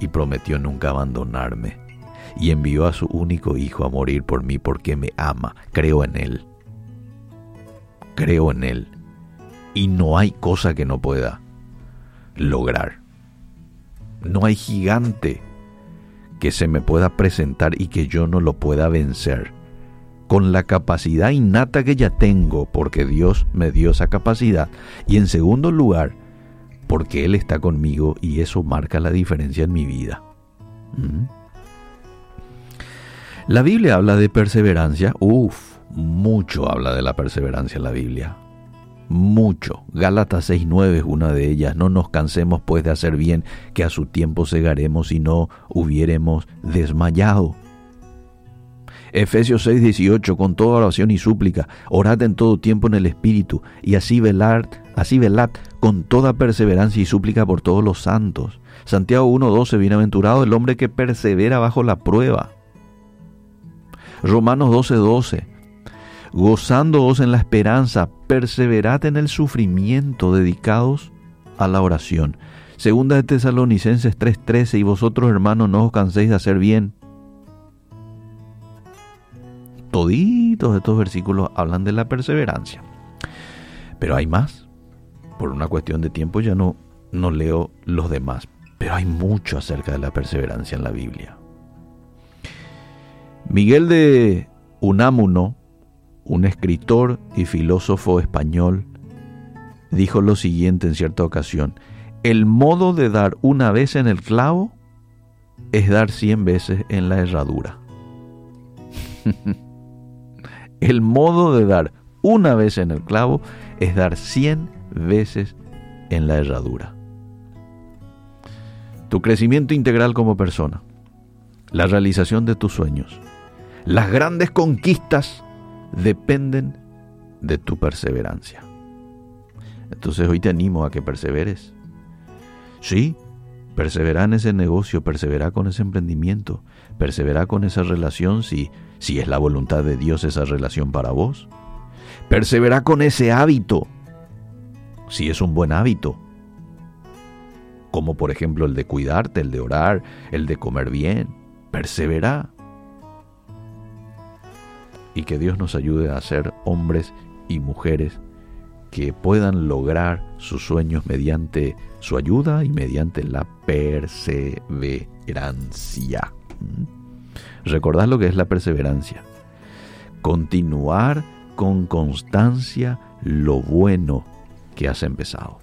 y prometió nunca abandonarme. Y envió a su único hijo a morir por mí porque me ama. Creo en Él. Creo en Él. Y no hay cosa que no pueda lograr. No hay gigante que se me pueda presentar y que yo no lo pueda vencer. Con la capacidad innata que ya tengo, porque Dios me dio esa capacidad. Y en segundo lugar, porque Él está conmigo y eso marca la diferencia en mi vida. La Biblia habla de perseverancia. Mucho habla de la perseverancia en la Biblia. Mucho. Gálatas 6:9 es una de ellas. No nos cansemos pues de hacer bien, que a su tiempo segaremos si no hubiéremos desmayado. Efesios 6:18, con toda oración y súplica, orad en todo tiempo en el Espíritu, y así velad con toda perseverancia y súplica por todos los santos. Santiago 1:12, bienaventurado el hombre que persevera bajo la prueba. Romanos 12:12, gozándoos en la esperanza, perseverad en el sufrimiento, dedicados a la oración. Segunda de Tesalonicenses 3:13, y vosotros, hermanos, no os canséis de hacer bien. Toditos estos versículos hablan de la perseverancia. Pero hay más. Por una cuestión de tiempo ya no leo los demás. Pero hay mucho acerca de la perseverancia en la Biblia. Miguel de Unamuno, un escritor y filósofo español, dijo lo siguiente en cierta ocasión: el modo de dar una vez en el clavo es dar 100 veces en la herradura. El modo de dar una vez en el clavo es dar 100 veces en la herradura. Tu crecimiento integral como persona, la realización de tus sueños, las grandes conquistas dependen de tu perseverancia. Entonces hoy te animo a que perseveres. Sí, persevera en ese negocio, persevera con ese emprendimiento, persevera con esa relación si es la voluntad de Dios esa relación para vos. Persevera con ese hábito, si es un buen hábito, como por ejemplo el de cuidarte, el de orar, el de comer bien. Persevera. Y que Dios nos ayude a ser hombres y mujeres que puedan lograr sus sueños mediante su ayuda y mediante la perseverancia. ¿Recordás lo que es la perseverancia? Continuar con constancia lo bueno que has empezado.